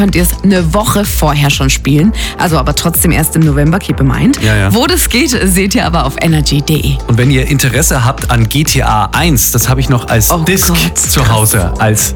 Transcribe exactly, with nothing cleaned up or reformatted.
könnt ihr es eine Woche vorher schon spielen. Also aber trotzdem erst im November, keep in mind. Ja, ja. Wo das geht, seht ihr aber auf energy punkt de. Und wenn ihr Interesse habt an G T A eins, das habe ich noch als Oh Disc Gott, zu Hause, als